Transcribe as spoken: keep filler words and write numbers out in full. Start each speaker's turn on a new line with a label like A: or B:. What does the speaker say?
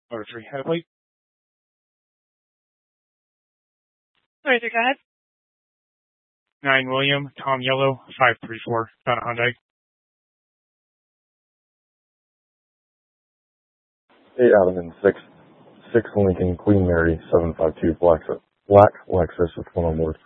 A: Motor three, head plate.
B: Sorry, go ahead.
A: nine William, Tom Yellow, five three four, Donna Hyundai.
C: eight Adam and six, six Lincoln, Queen Mary, seven five two, Black, Black Lexus with one on board.